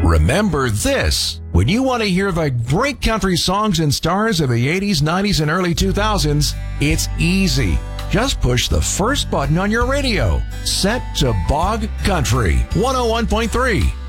Remember this. When you want to hear the great country songs and stars of the 80s, 90s, and early 2000s, it's easy. Just push the first button on your radio. Set to Bog Country 101.3.